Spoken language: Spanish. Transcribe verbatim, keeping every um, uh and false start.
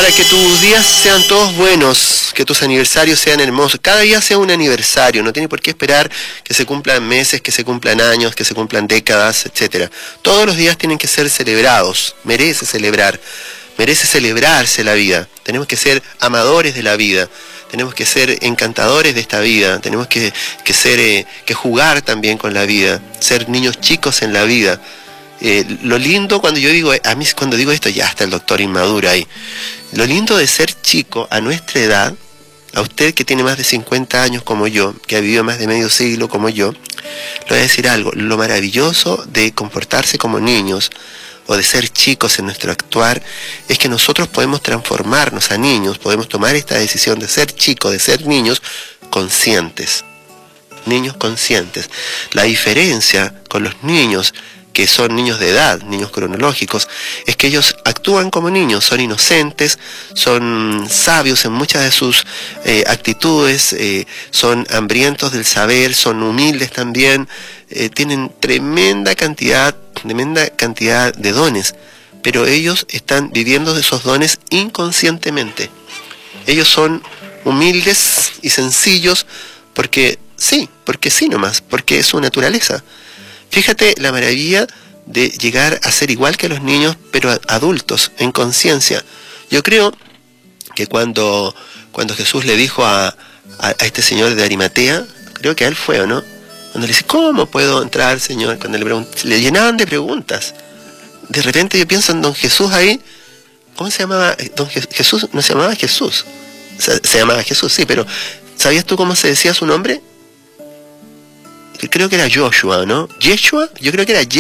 Para que tus días sean todos buenos, que tus aniversarios sean hermosos, cada día sea un aniversario, no tiene por qué esperar que se cumplan meses, que se cumplan años, que se cumplan décadas, etcétera. Todos los días tienen que ser celebrados, merece celebrar, merece celebrarse la vida. Tenemos que ser amadores de la vida, tenemos que ser encantadores de esta vida, tenemos que, que, ser, eh, que jugar también con la vida, ser niños chicos en la vida. Eh, lo lindo cuando yo digo, a mí cuando digo esto ya está el doctor inmaduro ahí, lo lindo de ser chico a nuestra edad, a usted que tiene más de cincuenta años como yo, que ha vivido más de medio siglo como yo, le voy a decir algo, lo maravilloso de comportarse como niños o de ser chicos en nuestro actuar es que nosotros podemos transformarnos a niños, podemos tomar esta decisión de ser chicos, de ser niños conscientes, niños conscientes. La diferencia con los niños que son niños de edad, niños cronológicos, es que ellos actúan como niños, son inocentes, son sabios en muchas de sus eh, actitudes, eh, son hambrientos del saber, son humildes también, eh, tienen tremenda cantidad, tremenda cantidad de dones, pero ellos están viviendo de esos dones inconscientemente. Ellos son humildes y sencillos porque sí, porque sí nomás, porque es su naturaleza. Fíjate la maravilla de llegar a ser igual que los niños, pero adultos, en conciencia. Yo creo que cuando, cuando Jesús le dijo a, a, a este señor de Arimatea, creo que a él fue, ¿o no? Cuando le dice, ¿cómo puedo entrar, Señor? Cuando le, pregunt- le llenaban de preguntas. De repente yo pienso en don Jesús ahí. ¿Cómo se llamaba? Don Je- Jesús no se llamaba Jesús. Se, se llamaba Jesús, sí, pero ¿sabías tú cómo se decía su nombre? Creo que era Joshua, ¿no? ¿Yeshua? Yo creo que era